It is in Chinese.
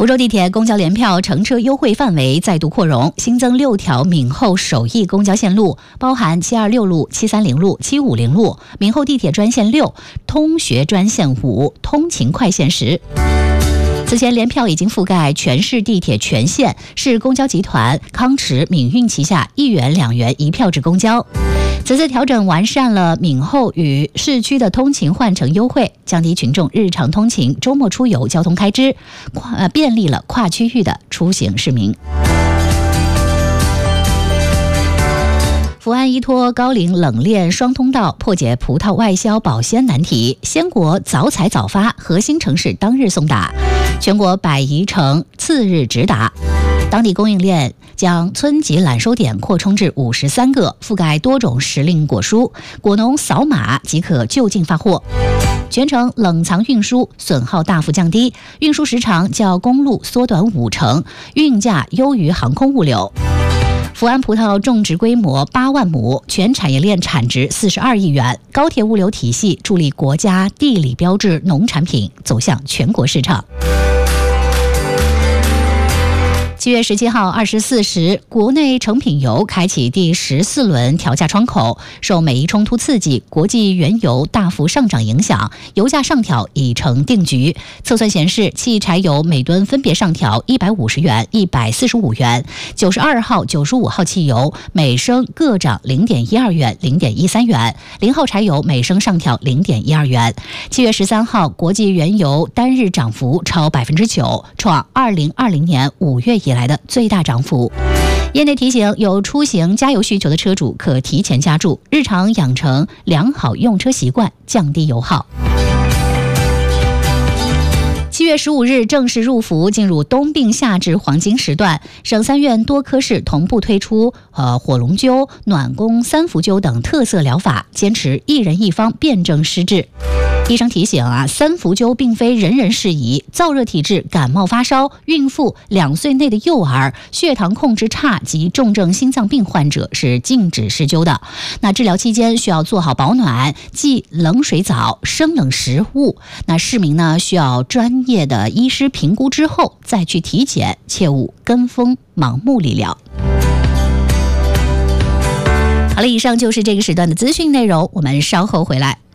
福州地铁公交联票乘车优惠范围再度扩容，新增6条闽后首义公交线路，包含726路、730路、750路，闽后地铁专线6、通学专线5、通勤快线10。此前联票已经覆盖全市地铁全线，是公交集团康驰、闽运旗下1元2元1票制公交。此次调整完善了闽后与市区的通勤换乘优惠，降低群众日常通勤、周末出游交通开支，便利了跨区域的出行市民。福安依托高龄冷链双通道，破解葡萄外销保鲜难题，鲜果早采早发，核心城市当日送达，全国110城次日直达。当地供应链将村级揽收点扩充至53个，覆盖多种时令果蔬，果农扫码即可就近发货。全程冷藏运输，损耗大幅降低，运输时长较公路缩短50%，运价优于航空物流。福安葡萄种植规模8万亩，全产业链产值42亿元，高铁物流体系助力国家地理标志农产品走向全国市场。7月17号24时，国内成品油开启第14轮调价窗口，受美伊冲突刺激、国际原油大幅上涨影响，油价上调已成定局。测算显示，汽柴油每吨分别上调150元、145元，92号、95号汽油每升各涨0.12元、0.13元，0号柴油每升上调0.12元。7月13号，国际原油单日涨幅超9%，创2020年5月以来的最大涨幅。业内提醒，有出行加油需求的车主可提前加注，日常养成良好用车习惯，降低油耗。7月15日正式入伏，进入冬病夏治黄金时段。省3院多科室同步推出火龙灸、暖宫三伏灸等特色疗法，坚持一人一方辩证施治。医生提醒三伏灸并非人人适宜，燥热体质、感冒发烧、孕妇、2岁内的幼儿、血糖控制差及重症心脏病患者是禁止施灸的。那治疗期间需要做好保暖，忌冷水澡、生冷食物。那市民呢需要专业的医师评估之后再去体检，切勿跟风盲目理疗。好了，以上就是这个时段的资讯内容，我们稍后回来。